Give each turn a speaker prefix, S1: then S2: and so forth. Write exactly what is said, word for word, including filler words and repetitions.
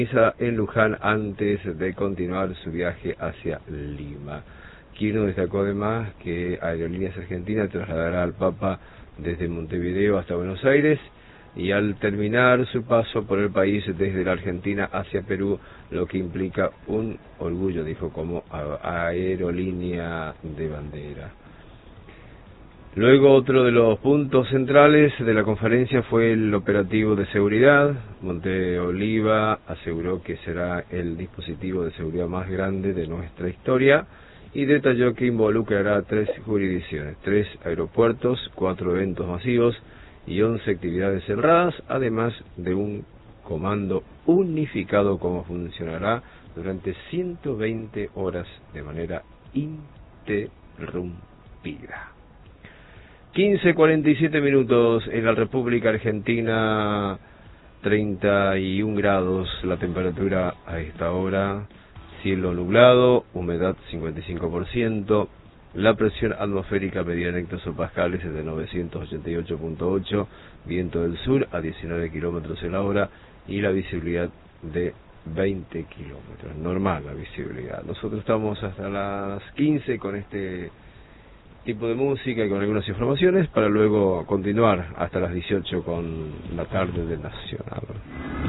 S1: En Luján antes de continuar su viaje hacia Lima. Quirno destacó además que Aerolíneas Argentinas trasladará al Papa desde Montevideo hasta Buenos Aires y al terminar su paso por el país desde la Argentina hacia Perú, lo que implica un orgullo, dijo, como aerolínea de bandera. Luego, otro de los puntos centrales de la conferencia fue el operativo de seguridad. Monteoliva aseguró que será el dispositivo de seguridad más grande de nuestra historia y detalló que involucrará tres jurisdicciones, tres aeropuertos, cuatro eventos masivos y once actividades cerradas, además de un comando unificado como funcionará durante ciento veinte horas de manera ininterrumpida. quince cuarenta y siete minutos en la República Argentina, treinta y un grados la temperatura a esta hora, cielo nublado, humedad cincuenta y cinco por ciento, la presión atmosférica medida en hectopascales es de novecientos ochenta y ocho punto ocho, viento del sur a diecinueve kilómetros en la hora y la visibilidad de veinte kilómetros, normal la visibilidad. Nosotros estamos hasta las quince con este tipo de música y con algunas informaciones para luego continuar hasta las dieciocho con la tarde de Nacional.